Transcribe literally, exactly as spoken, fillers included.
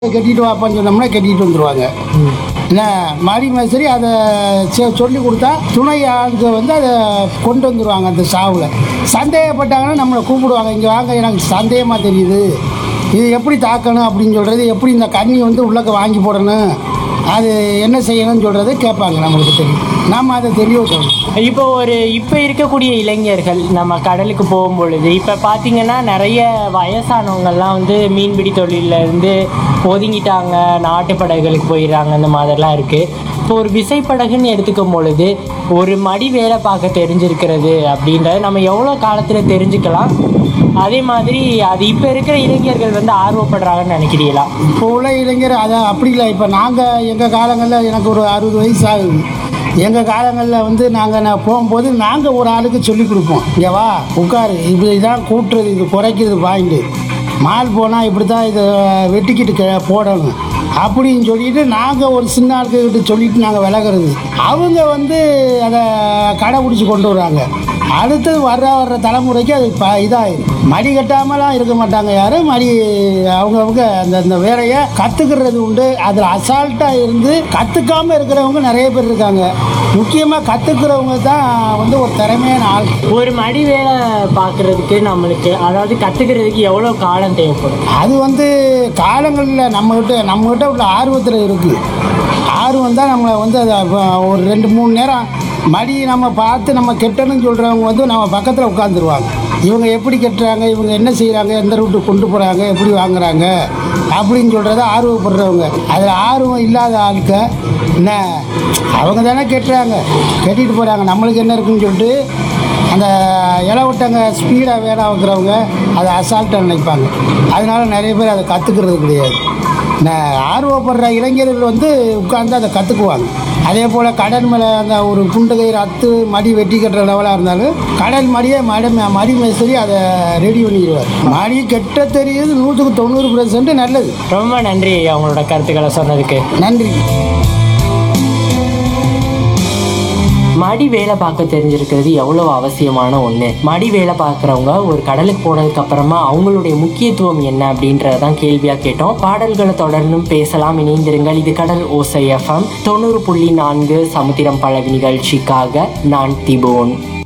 கட்டிட்டு வாப்பான்னு சொன்னோம்னா கட்டிட்டு வந்துடுவாங்க. என்ன மாடி மேஸ்திரி அதை சொல்லி கொடுத்தா துணை ஆளுங்க வந்து அதை கொண்டு வந்துடுவாங்க. அந்த சாவில் சந்தேகப்பட்டாங்கன்னா நம்மளை கூப்பிடுவாங்க, இங்கே வாங்க எனக்கு சந்தேகமாக தெரியுது, இது எப்படி தாக்கணும் அப்படின்னு சொல்கிறது, எப்படி இந்த கண்ணி வந்து உள்ளக்க வாங்கி போடணும், அது என்ன செய்யணும்னு சொல்கிறது கேட்பாங்க. நம்மளுக்கு தெரியும், நாம் அதை தெளிவாக. இப்போ ஒரு இப்போ இருக்கக்கூடிய இளைஞர்கள் நம்ம கடலுக்கு போகும்பொழுது இப்போ பார்த்தீங்கன்னா நிறைய வயசானவங்கள்லாம் வந்து மீன்பிடி தொழிலேருந்து ஒதுங்கிட்டாங்க, நாட்டு படகுகளுக்கு போயிடுறாங்க, இந்த மாதிரிலாம் இருக்குது. இப்போ ஒரு விசைப்படகுன்னு எடுத்துக்கும் பொழுது ஒரு மடி வேலை பார்க்க தெரிஞ்சிருக்கிறது அப்படின்றத நம்ம எவ்வளோ காலத்தில் தெரிஞ்சுக்கலாம், அதே மாதிரி அது இப்போ இருக்கிற இளைஞர்கள் வந்து ஆர்வப்படுறாங்கன்னு நினைக்கிறீங்களா? இப்போ உள்ள இளைஞர் அதை அப்படி இல்லை. இப்போ நாங்கள் எங்கள் காலங்களில் எனக்கு ஒரு அறுபது வயசு ஆகுது. எங்கள் காலங்களில் வந்து நாங்கள் நான் போகும்போது நாங்கள் ஒரு ஆளுக்கு சொல்லி கொடுப்போம், இங்கே வா உட்காரு, இப்படி தான் கூட்டுறது, இது குறைக்கிறது பாயிண்ட்டு, மால் போனால் இப்படி தான் இதை வெட்டிக்கிட்டு க போடணும் அப்படின்னு சொல்லிட்டு நாங்கள் ஒரு சின்ன ஆளுக்கிட்ட சொல்லிட்டு நாங்கள் விலகிறது. அவங்க வந்து அதை கடைபிடிச்சி கொண்டு வர்றாங்க. அடுத்தது வர்ற வர்ற தலைமுறைக்கு அது ப இதாகிடும். மடி கட்டாமலாம் இருக்க மாட்டாங்க யாரும். மடி அவங்கவுங்க அந்த அந்த வேலையை கற்றுக்கிறது உண்டு. அதில் அசால்ட்டாக இருந்து கற்றுக்காமல் இருக்கிறவங்க நிறைய பேர் இருக்காங்க. முக்கியமாக கற்றுக்கிறவங்க தான் வந்து ஒரு திறமையான ஆள். ஒரு மடி வேலை பார்க்குறதுக்கு நம்மளுக்கு, அதாவது கற்றுக்கிறதுக்கு எவ்வளோ காலம் தேவைப்படும்? அது வந்து காலங்களில் நம்மகிட்ட நம்மகிட்ட உள்ள ஆர்வத்தில் இருக்குது. ஆர்வம் தான் நம்மளை வந்து அதை ஒரு ரெண்டு மூணு நேரம் மடி நம்ம பார்த்து நம்ம கெட்டணும்னு சொல்கிறவங்க வந்து நம்ம பக்கத்தில் உட்காந்துருவாங்க. இவங்க எப்படி கெட்டுறாங்க, இவங்க என்ன செய்கிறாங்க, எந்த ரூட்டுக்கு கொண்டு போகிறாங்க, எப்படி வாங்குறாங்க அப்படின்னு சொல்கிறத ஆர்வப்படுறவங்க. அதில் ஆர்வம் இல்லாத ஆளுக்க என்ன அவங்க தானே கெட்டுறாங்க, கட்டிட்டு போகிறாங்க, நம்மளுக்கு என்ன இருக்குன்னு சொல்லிட்டு அந்த இலவட்டங்க ஸ்பீடாக வேலை வைக்கிறவங்க அதை அசால்ட்டாக நினைப்பாங்க. அதனால நிறைய பேர் அதை கற்றுக்கிறது கிடையாது. நான் ஆர்வப்படுற இளைஞர்கள் வந்து உட்கார்ந்து அதை கற்றுக்குவாங்க. அதே போல் கடல் மேலே அந்த ஒரு குண்டு கயிறு அத்து மடி வெட்டி கட்டுற லெவலாக இருந்தாலும் கடல் மடியை மடி மடி மேஸ்திரி அதை ரெடி பண்ணிடுவார். மடி கெட்ட தெரியுது நூற்றுக்கு தொண்ணூறு பர்சன்ட் நல்லது. ரொம்ப நன்றி அவங்களோட கருத்துக்களை சொன்னதுக்கு. நன்றி. மடி வேலை பார்க்க தெரிஞ்சிருக்கிறது எவ்வளோ அவசியமான ஒன்று. மடி வேலை பார்க்குறவங்க ஒரு கடலுக்கு போனதுக்கு அப்புறமா அவங்களுடைய முக்கியத்துவம் என்ன அப்படின்றதான் கேள்வியாக கேட்டோம். பாடல்களை தொடர்ந்தும் பேசலாம், இணைந்திருங்கள். இது கடல் ஓசை எஃப்எம் தொண்ணூறு புள்ளி நான்கு சமுத்திரம் பழகு நிகழ்ச்சிக்காக நான் திபோன்.